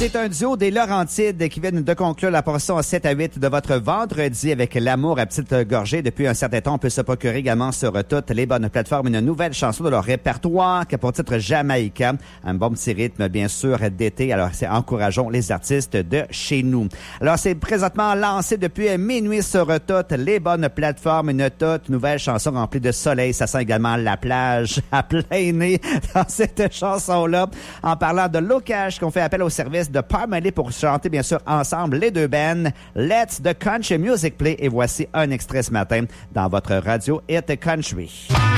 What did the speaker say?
C'est un duo des Laurentides qui viennent de conclure la portion 7 à 8 de votre vendredi avec L'amour à petite gorgée. Depuis un certain temps, on peut se procurer également sur toutes les bonnes plateformes une nouvelle chanson de leur répertoire qui a pour titre Jamaïca. Un bon petit rythme, bien sûr, d'été. Alors, encourageons les artistes de chez nous. Alors, c'est présentement lancé depuis minuit sur toutes les bonnes plateformes. Une toute nouvelle chanson remplie de soleil. Ça sent également la plage à plein nez dans cette chanson-là. En parlant de Locash, qu'on fait appel au service de Parmalee pour chanter, bien sûr, ensemble les deux bands. Let's the Country Music Play. Et voici un extrait ce matin dans votre radio Hit Country.